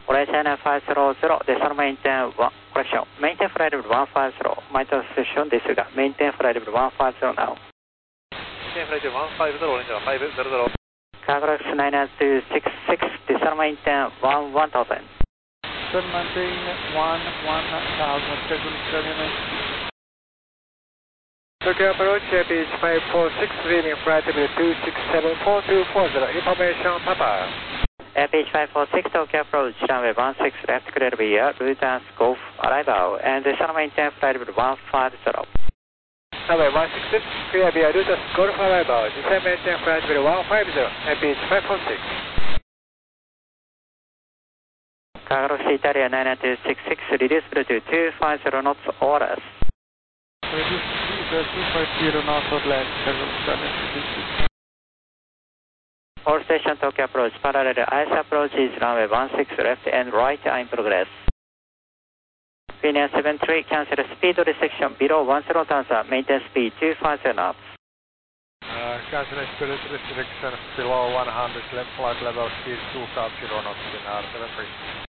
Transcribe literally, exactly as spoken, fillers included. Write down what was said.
China five zero zero, decimal maintain one, correction, maintain flight level one five zero, maintain position ですが、maintain flight level one five zero now. Maintain flight level one five zero, orange five zero zero. Cargo nine nine two six six, decimal maintain one one thousand. Decimal maintain one one thousand, schedule terminate. Tokyo approach, A P H five four six, leaving flight level two six seven four two four zero, information Papa. A P H five four six, Tokyo approach, runway one six left, clear via Luton's Golf arrival, and decimal maintain flight level one five zero. Runway one six, clear via Luton's Golf arrival, decimal maintain flight level one five zero, A P H five four six. Cargo Italia nine nine two six six, reduce to two five zero knots orders. Reduce to two five zero knots or less, schedule terminate. All station Tokyo approach, parallel ice approach is runway one six left and right are in progress. Finnair seven three, cancel speed restriction below one zero thousand, maintain speed two five zero knots. Uh, cancel speed restriction below one hundred, left flight level speed two five zero knots in R seven three.